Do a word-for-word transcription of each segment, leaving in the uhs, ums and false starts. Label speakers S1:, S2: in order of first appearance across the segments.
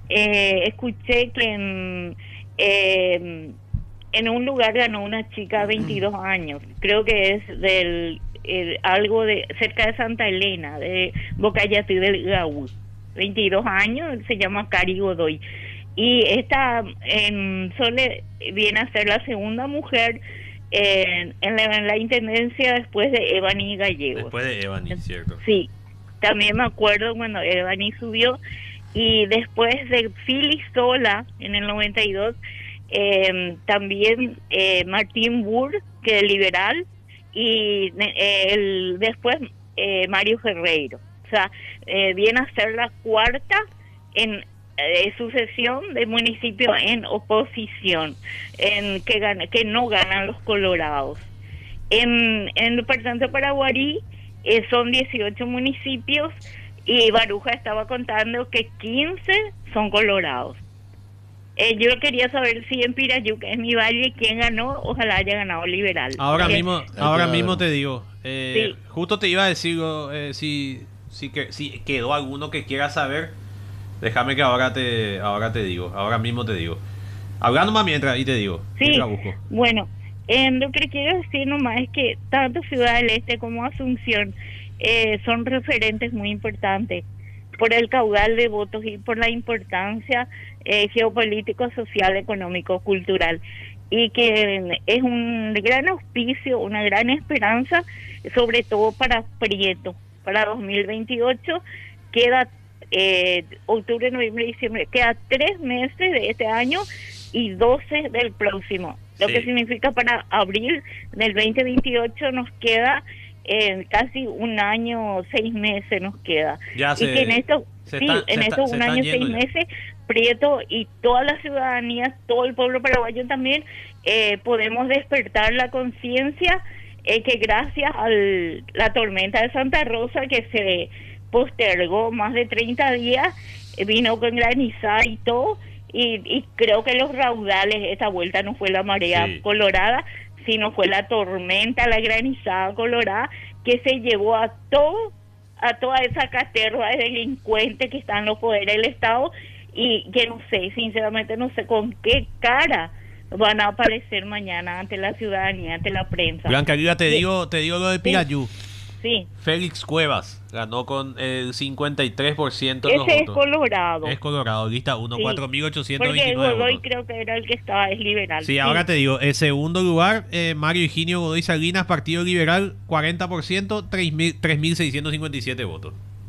S1: eh, escuché que en, eh, en un lugar ganó una chica de veintidós años, creo que es del el- algo de cerca de Santa Elena, de Bocayatí del Gaú, veintidós años, se llama Cari Godoy. Y esta en Sole viene a ser la segunda mujer en, en la, en la intendencia después de Evany Gallegos.
S2: Después de Evany, ¿cierto?
S1: Sí, también me acuerdo cuando Evany subió y después de Phyllis Sola en el noventa y dos, eh, también eh, Martín Burr, que es liberal, y eh, el, después eh, Mario Ferreiro. O sea, eh, viene a ser la cuarta en eh, sucesión de municipios en oposición, en que, gana, que no ganan los colorados. En, en el departamento de Paraguarí eh, son dieciocho municipios y Baruja estaba contando que quince son colorados. Eh, yo quería saber si en Pirayú, que es mi valle, quién ganó, ojalá haya ganado liberal.
S2: Ahora
S1: Porque,
S2: mismo,
S3: Hay
S2: ahora
S3: que
S2: mismo
S3: ver.
S2: te digo, eh,
S1: sí,
S2: justo te iba a decir eh, si, si, que, si quedó alguno que quiera saber, déjame que ahora te, ahora te digo, ahora mismo te digo. Hablando más mientras, y te digo,
S1: sí,
S2: mientras busco.
S1: bueno, eh, lo que quiero decir nomás es que tanto Ciudad del Este como Asunción eh, son referentes muy importantes por el caudal de votos y por la importancia eh, geopolítico, social, económico, cultural. Y que es un gran auspicio, una gran esperanza, sobre todo para Prieto, para dos mil veintiocho. Queda eh, octubre, noviembre, diciembre, queda tres meses de este año y doce del próximo. Lo que
S2: Sí.
S1: significa para abril del veinte veintiocho nos queda eh, casi un año, seis meses nos queda.
S2: Ya
S1: Y que en
S2: se,
S1: esto,
S2: se,
S1: sí,
S2: está, se,
S1: en
S2: está-
S1: estos
S2: se
S1: un
S2: están
S1: año,
S2: yendo
S1: seis
S2: ya.
S1: meses, Prieto y toda la ciudadanía, todo el pueblo paraguayo también, eh, podemos despertar la conciencia eh, que gracias a la tormenta de Santa Rosa que se postergó más de treinta días, eh, vino con granizada y todo, y, y creo que los raudales, esta vuelta no fue la marea
S2: Sí.
S1: colorada, sino fue la tormenta, la granizada colorada, que se llevó a todo, a toda esa caterva de delincuentes que están en los poderes del Estado, y que no sé, sinceramente no sé con qué cara van a aparecer mañana ante la ciudadanía, ante la prensa.
S2: Blanca Liga, te
S1: Y-
S2: digo, te digo lo de
S1: sí,
S2: Pirayú.
S1: sí,
S2: Félix Cuevas ganó con el cincuenta y tres por ciento de los
S1: ese es
S2: votos.
S1: Colorado.
S2: Es Colorado, lista uno,
S1: Sí,
S2: cuatro mil ochocientos
S1: porque el
S2: veintinueve
S1: Godoy
S2: votos.
S1: creo que era el que estaba, es liberal.
S2: Sí, ahora
S1: Sí,
S2: te digo, el segundo lugar, eh, Mario Higinio Godoy Salinas, Partido Liberal, cuarenta por ciento, tres mil seiscientos cincuenta y siete votos.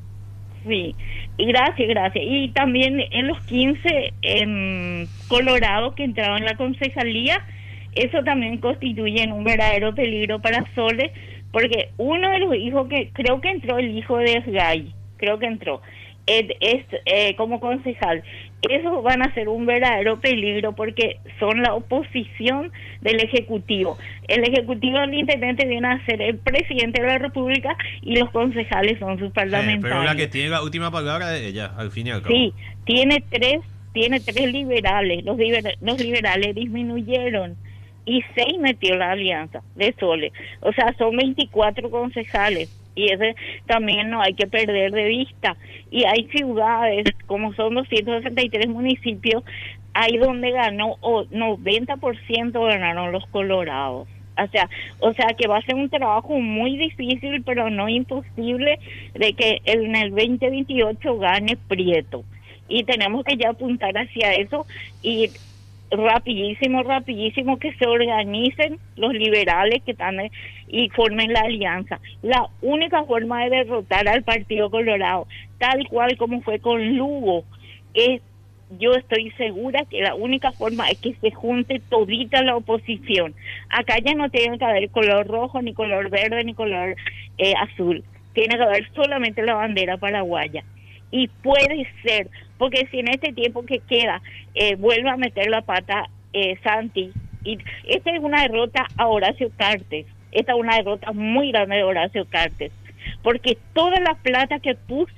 S1: sí. Y gracias, gracias. Y también en los quince en Colorado que entraron en la concejalía, eso también constituye un verdadero peligro para Sole, porque uno de los hijos que creo que entró, el hijo de Esgay, creo que entró, es, es eh, como concejal. Esos van a ser un verdadero peligro porque son la oposición del Ejecutivo. El Ejecutivo del Intendente viene a ser el presidente de la República y los concejales son sus
S2: Eh,
S1: parlamentarios.
S2: pero la que tiene la última palabra es ella, al fin y al cabo.
S1: Sí, tiene tres, tiene tres liberales. Los, liber- los liberales disminuyeron y seis metió la alianza de Sole. O sea, son veinticuatro concejales y ese también no hay que perder de vista. Y hay ciudades, como son doscientos sesenta y tres municipios, ahí donde ganó o noventa por ciento ganaron los colorados. O sea, o sea que va a ser un trabajo muy difícil, pero no imposible, de que en el veinte veintiocho gane Prieto. Y tenemos que ya apuntar hacia eso y rapidísimo, rapidísimo que se organicen los liberales que están eh, y formen la alianza. La única forma de derrotar al Partido Colorado, tal cual como fue con Lugo, es, yo estoy segura que la única forma es que se junte todita la oposición. Acá ya no tiene que haber color rojo, ni color verde, ni color eh, azul. Tiene que haber solamente la bandera paraguaya. Y puede ser, porque si en este tiempo que queda eh, vuelve a meter la pata eh, Santi, y esta es una derrota a Horacio Cartes, esta es una derrota muy grande de Horacio Cartes, porque toda la plata que puso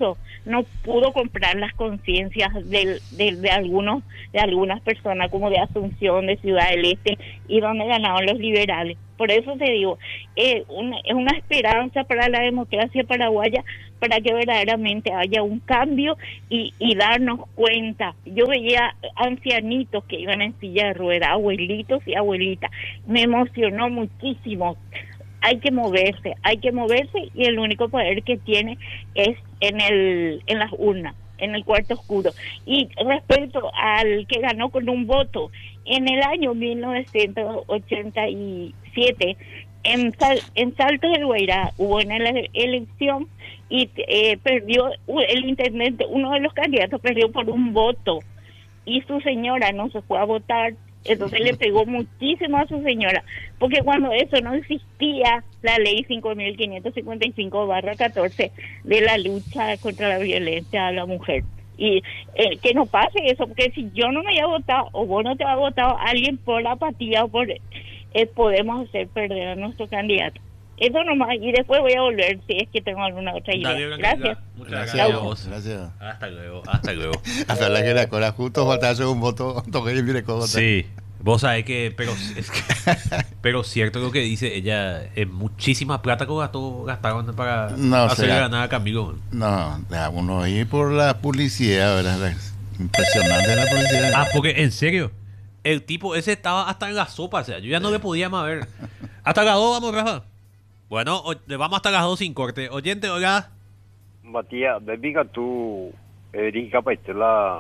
S1: no pudo comprar las conciencias del- de, de algunos de algunas personas, como de Asunción, de Ciudad del Este, y donde ganaron los liberales. Por eso te digo, eh, una- es una esperanza para la democracia paraguaya, para que verdaderamente haya un cambio y, y darnos cuenta. Yo veía ancianitos que iban en silla de ruedas, abuelitos y abuelitas. Me emocionó muchísimo. Hay que moverse, hay que moverse, y el único poder que tiene es en el en las urnas, en el cuarto oscuro. Y respecto al que ganó con un voto, en el año mil novecientos ochenta y siete, en, Sal, en Salto del Guairá hubo una ele- elección y eh, perdió u- el intendente, uno de los candidatos perdió por un voto, y su señora no se fue a votar. Entonces le pegó muchísimo a su señora, porque cuando eso no existía, la ley cinco mil quinientos cincuenta y cinco barra catorce de la lucha contra la violencia a la mujer. Y eh, que no pase eso, porque si yo no me haya votado, o vos no te has votado, alguien por la apatía o por... Eh, podemos hacer perder a nuestro candidato. Eso nomás, y después voy a volver si es que tengo alguna otra idea.
S2: Dale, Blanca,
S1: Gracias.
S2: Muchas
S3: Gracias
S2: gracias
S3: a
S2: a
S3: vos.
S2: vos.
S3: Gracias.
S2: Hasta luego, hasta luego.
S3: Hasta la que la cola justo falta hacer un voto, toque y mire cómo está.
S2: Sí, vos sabés que, pero es que, pero cierto lo que dice ella, es muchísima plata que gastó, gastaron para
S3: No,
S2: hacer
S3: será.
S2: ganar a Camilo.
S3: No, deja uno ir por la publicidad, ¿verdad? La- Impresionante la publicidad.
S2: Ah, porque en serio, el tipo ese estaba hasta en la sopa, o sea, yo ya no le podía más ver. Hasta las dos vamos, Rafa. Bueno, o- le vamos hasta las dos sin corte. Oyente, hola.
S4: Matías, debiga tú, Erika Paistela,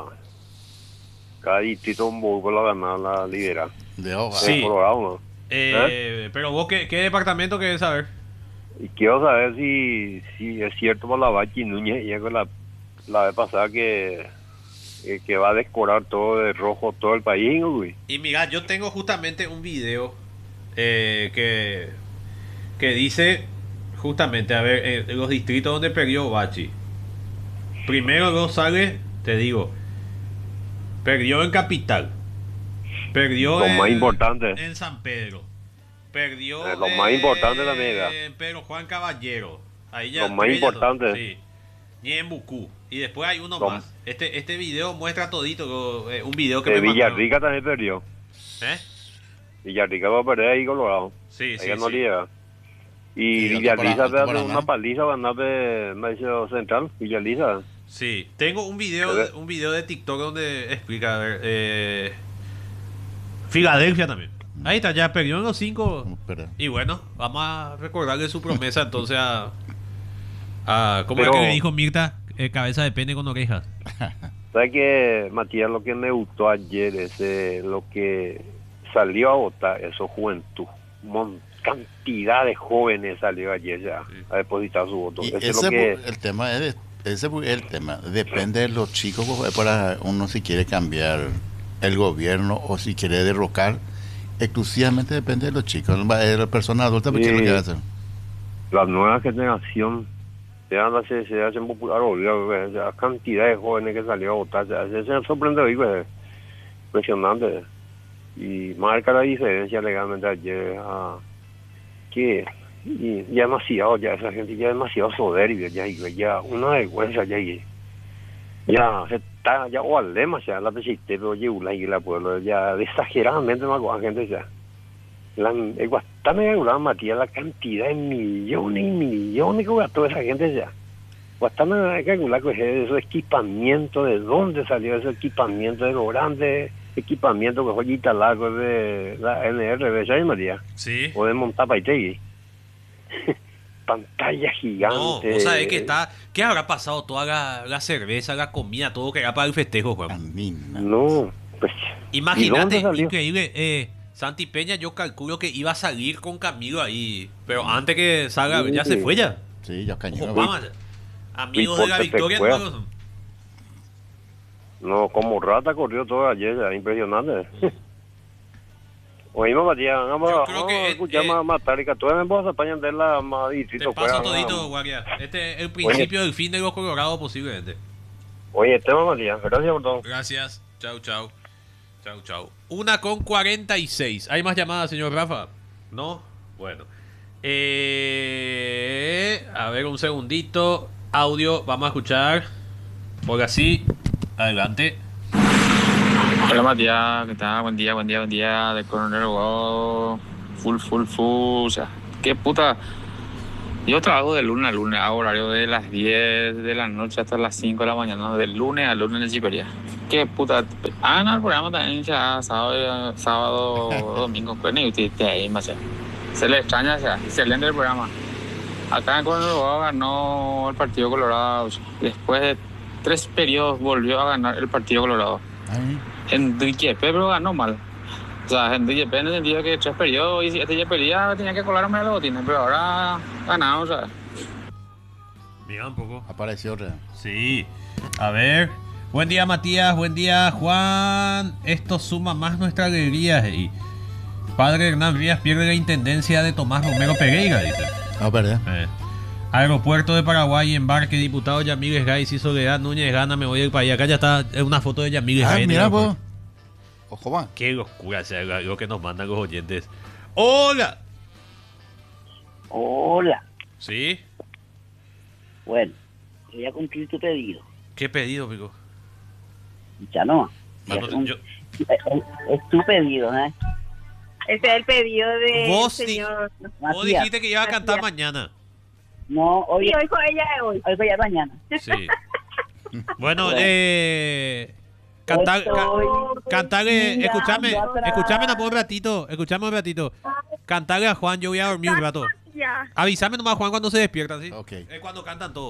S4: cada distrito un poco la gana la lidera.
S3: De hoja.
S2: Sí.
S4: Colorado, ¿no?
S2: Eh, Pero vos, ¿qué, ¿qué departamento querés saber?
S4: Y quiero saber si, si es cierto por la Bachi Núñez, y con la, la vez pasada que, que, que va a decorar todo de rojo todo el país, ¿no, güey?
S2: Y mira, yo tengo justamente un video eh, que, que dice justamente, a ver, eh, los distritos donde perdió Bachi. Primero lo sale, te digo, perdió en Capital, perdió
S4: Lo
S2: en,
S4: más importante.
S2: en San Pedro, perdió
S4: Eh, lo más importante también, ¿verdad?
S2: en Pedro Juan Caballero. Ahí ya,
S4: Lo más
S2: tres ya son,
S4: importante.
S2: sí. Y en Bucú. Y después hay uno
S4: Lo-
S2: más. Este este video muestra todito, lo- eh, un video que
S4: De
S2: me mandaron.
S4: Villarrica también perdió.
S2: ¿Eh?
S4: Villarrica va a perder ahí Colorado.
S2: Sí, sí,
S4: Ella no
S2: sí.
S4: le llega. Y
S3: Y otro
S4: Villarrica
S3: para- otro
S4: te
S3: para
S4: hace una
S3: ganar.
S4: paliza ganarle Mauricio Central. Villarrica.
S2: Sí, tengo un video,
S4: Pero-
S2: de- un video de TikTok donde explica, a ver, eh, Filadelfia también. Ahí está, ya perdió en los cinco.
S3: Pero-
S2: Y bueno, vamos a recordarle su promesa entonces a... a ¿Cómo
S4: Pero-
S2: es que le dijo Mirta? Eh, cabeza de pene con orejas.
S4: ¿Sabes qué, Matías? Lo que me gustó ayer es eh, lo que salió a votar, eso juventud. Mon- cantidad de jóvenes salió ayer ya a depositar su voto.
S3: Y
S4: Eso
S3: ese
S4: es lo que...
S3: el tema es ese es el tema. Depende de los chicos pues, para uno si quiere cambiar el gobierno o si quiere derrocar. Exclusivamente depende de los chicos. La persona adulta, ¿qué es lo que va a hacer?
S4: La nueva generación se, anda, se, se hacen popular, obvio, la cantidad de jóvenes que salió a votar, se, se, se sorprende hoy, pues, impresionante. Y marca la diferencia legalmente ayer, a, que y, ya demasiado, ya esa gente ya demasiado soberbia, ya, ya una vergüenza, ya, ya, ya se está, ya o al lema, ya la persiste, pero ya la y la pueblo, ya exageradamente más con la gente ya. La, es bastante regular, Matías, la cantidad de millones y millones que gastó esa gente ya. Bastante calcular que esos equipamientos, de dónde salió ese equipamiento, de los grandes equipamientos que fue Italaco de la N R B, ¿sabes, Matías?
S2: Sí.
S4: O de Montapaitegui. Pantalla
S2: No,
S4: gigante.
S2: vos sabés que está... ¿Qué habrá pasado? Toda la, la cerveza, la comida, todo que era para el festejo, Juan.
S3: Camina.
S4: No, pues. ¿y
S2: Imagínate,
S4: dónde salió?
S2: increíble. Eh, Santi Peña, yo calculo que iba a salir con Camilo ahí. Pero antes que salga,
S4: Sí,
S2: ya se
S4: sí.
S2: fue ya.
S3: Sí, ya cañó.
S2: Ojo, vamos. Amigos de la
S4: importa, te
S2: victoria,
S4: cueva.
S2: no.
S4: No, como rata corrió todo ayer, ya, impresionante. Oímos, Matías, vamos,
S2: Yo creo
S4: vamos
S2: que,
S4: a
S2: eh,
S4: escuchar
S2: eh,
S4: más, más tárica. Tú me vas a apañar de la más
S2: Te
S4: distrito.
S2: paso
S4: fuera,
S2: todito,
S4: vamos.
S2: Guardia. Este es el principio del fin de los Colorados, posiblemente.
S4: Oye, tema, Matías, gracias por todo.
S2: Gracias. Chau, chau. Chau, chau. Una con cuarenta y seis. ¿Hay más llamadas, señor Rafa? ¿No? Bueno. Eh, a ver, un segundito. Audio, vamos a escuchar. Oiga, sí, adelante.
S5: Hola Matías, ¿qué tal? Buen día, buen día, buen día. De Coronel Wow. Full, full, full. O sea, qué puta. Yo trabajo de lunes a lunes, hago horario de las diez de la noche hasta las cinco de la mañana, de lunes a lunes en Chipería. Qué puta. Hagan el programa también ya sábado, sábado domingo, pues ni usted ahí más. Se le extraña, o sea, excelente el programa. Acá en Coronel Wow ganó el Partido Colorado. Después de tres periodos volvió a ganar el Partido Colorado.
S3: Ay,
S5: Enrique P, pero ganó mal. O sea, Enrique P en el sentido que tres periodos y si este ya perdía tenía que colarme los botines, pero ahora ganamos, ¿sabes?
S2: Mira un poco.
S3: apareció otra.
S2: Sí. A ver. Buen día, Matías. Buen día, Juan. Esto suma más nuestra alegría. Y padre Hernán Rías pierde la intendencia de Tomás Romero Pereira, dice.
S3: No, perdón.
S2: Eh. Aeropuerto de Paraguay, embarque, diputado Yamílez Gais y Soledad Núñez Gana, me voy del país. Acá ya está una foto de Yamílez
S3: Ah,
S2: Gais. en el
S3: mira,
S2: aeropuerto.
S3: vos. Ojo, va.
S2: Qué locura, o sea, lo que nos mandan los oyentes. ¡Hola!
S6: Hola.
S2: ¿Sí?
S6: Bueno, voy a cumplir tu pedido.
S2: ¿Qué pedido, pico?
S6: Ya no.
S2: Mano,
S6: es, un-
S2: yo-
S6: es- es tu pedido, ¿eh?
S7: Ese es el pedido de
S2: Vos di-
S7: señor.
S2: Vos
S6: Matías.
S2: dijiste que iba a cantar
S7: Matías.
S2: mañana.
S6: No, hoy,
S7: Sí, hoy con ella es hoy.
S6: hoy voy a mañana.
S2: Sí. Bueno,
S6: Bueno.
S2: eh... Cantar, ca-
S6: Estoy
S2: cantarle,
S6: mirando
S2: escúchame,
S6: atrás.
S2: escúchame nomás un ratito, escúchame un ratito. Cantarle a Juan, yo voy a dormir un rato.
S7: Ya.
S2: Avísame nomás Juan cuando se despierta, ¿sí?
S3: Ok.
S2: Es cuando cantan todos.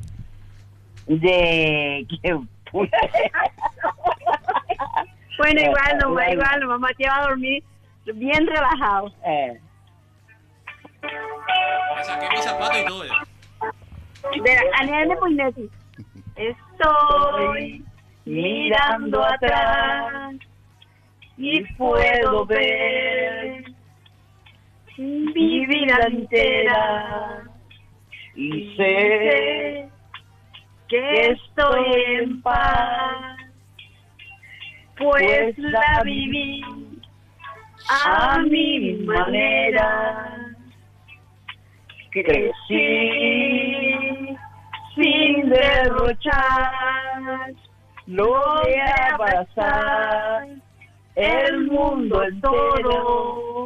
S6: De... ¿Qué puta?
S7: Bueno, igual nomás,
S6: Bueno.
S7: igual nomás. Matías va a dormir bien relajado.
S6: Eh,
S2: Me saqué mis zapatos y todo. ya.
S7: De la Anel Puinetti. Estoy mirando atrás y puedo ver mi vida entera.
S6: y sé
S7: Sé que estoy en paz, pues la viví a mi manera. Crecí sin derrochar, logré abrazar el mundo entero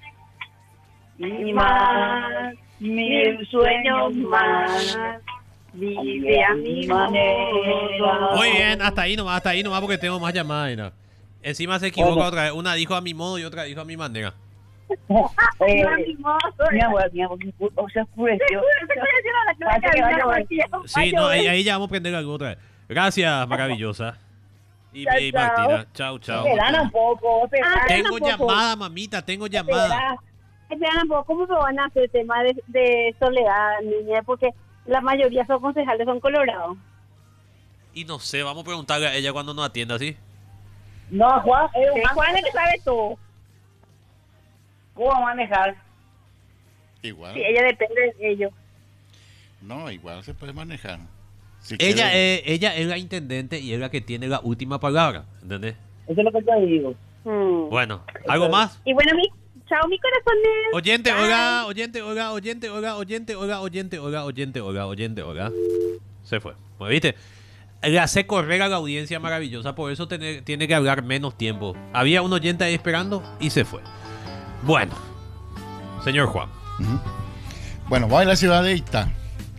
S7: y más, mil sueños más, vive a mi manera.
S2: Muy bien, hasta ahí nomás, hasta ahí nomás porque tengo más llamadas. y no. Encima se equivoca
S6: Bueno.
S2: otra vez. Una dijo a mi modo y otra dijo a mi manera.
S6: Eh,
S7: No, ni modo.
S6: mi amor, mi amor, o sea, oscureció. Parece que va a llover.
S2: Sí, no, ahí, ahí ya vamos a prender algo otra vez. Gracias, maravillosa. Y,
S7: Chao,
S2: y
S7: chao.
S2: Martina, chao, chao.
S6: Espera un poco, espera.
S2: Tengo
S7: un poco.
S2: llamada, mamita, tengo llamada.
S7: Esperan un poco, ¿cómo se van a hacer el tema de, de Soledad, niña? Porque la mayoría son concejales, son colorados.
S2: Y no sé, vamos a preguntarle a ella cuando nos atienda, ¿sí?
S6: No, Juan, es un
S7: Juan es el que sabe todo.
S6: ¿Cómo manejar?
S3: Igual.
S7: Sí, ella depende de ellos.
S3: No, igual se puede manejar. Si
S2: Ella
S3: quiere-
S2: es, ella es la intendente y es la que tiene la última palabra, ¿entendés?
S6: Eso es lo que te digo.
S7: Mm.
S2: Bueno, ¿algo más?
S7: Y bueno, mi, chao, mi corazón.
S2: Oyente, oiga, oyente, oiga, oyente, oiga, oyente, oiga, oyente, oiga, oyente, oiga, oyente, oiga. Se fue. ¿Me viste? Le hace correr a la audiencia maravillosa, por eso tiene, tiene que hablar menos tiempo. Había un oyente ahí esperando y se fue. Bueno, señor Juan.
S3: Ujú. Bueno, voy a la ciudad de Itá.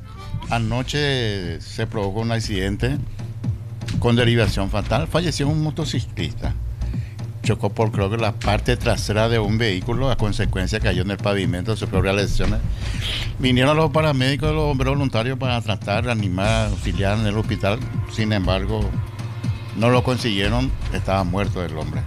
S3: Anoche se provocó un accidente con derivación fatal. Falleció un motociclista. Chocó por, creo que, la parte trasera de un vehículo. A consecuencia cayó en el pavimento, sufrió graves lesiones. Vinieron los paramédicos y los bomberos voluntarios para tratar, reanimar, auxiliar en el hospital. Sin embargo, no lo consiguieron. Estaba muerto el hombre.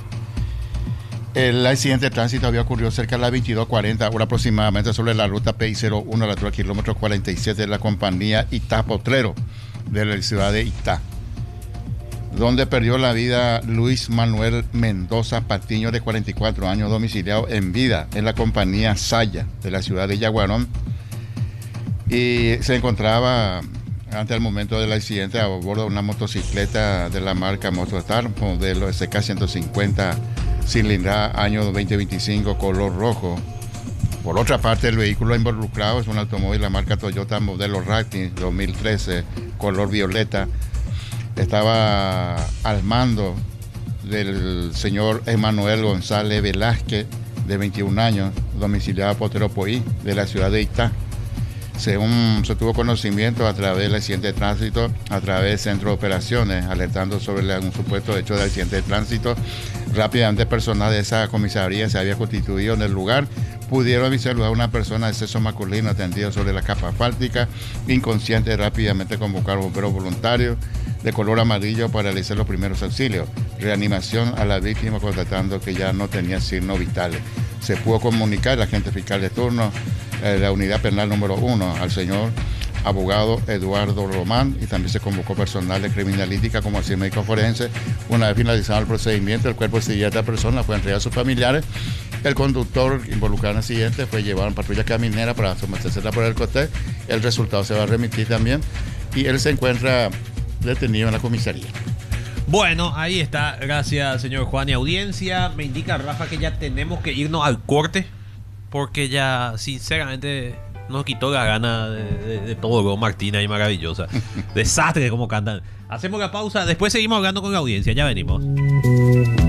S3: El accidente de tránsito había ocurrido cerca de las veintidós cuarenta horas aproximadamente sobre la ruta P I cero uno, a la altura del kilómetro cuarenta y siete de la compañía Itá Potrero de la ciudad de Itá, donde perdió la vida Luis Manuel Mendoza Patiño, de cuarenta y cuatro años, domiciliado en vida en la compañía Saya de la ciudad de Yaguarón, y se encontraba ante el momento del accidente a bordo de una motocicleta de la marca Motostar, modelo S K ciento cincuenta, cilindrada año veinte veinticinco, color rojo. Por otra parte, el vehículo involucrado es un automóvil de la marca Toyota modelo Racing dos mil trece, color violeta. estaba al mando del señor Emanuel González Velázquez, de veintiún años, domiciliado por Teropoí, de la ciudad de Itá. Según se tuvo conocimiento a través del accidente de tránsito, a través del centro de operaciones, alertando sobre un supuesto hecho de accidente de tránsito, rápidamente personal de esa comisaría se había constituido en el lugar. Pudieron visualizar a una persona de sexo masculino atendida sobre la capa asfáltica, inconsciente, rápidamente convocar bomberos voluntarios de color amarillo para realizar los primeros auxilios. Reanimación a la víctima constatando que ya no tenía signos vitales. Se pudo comunicar al agente fiscal de turno, eh, la unidad penal número uno, al señor abogado Eduardo Román, y también se convocó personal de criminalística como así médico forense. Una vez finalizado el procedimiento, el cuerpo de esta persona fue entregado a sus familiares. El conductor involucrado en el accidente fue llevado en patrulla caminera para someterse por el coste. El resultado se va a remitir también y él se encuentra detenido en la comisaría.
S2: Bueno, ahí está. Gracias, señor Juan. Y audiencia, me indica Rafa que ya tenemos que irnos al corte porque ya, sinceramente, nos quitó la gana de, de, de todo. Martina y maravillosa. Desastre como cantan. Hacemos la pausa, después seguimos hablando con la audiencia. Ya venimos.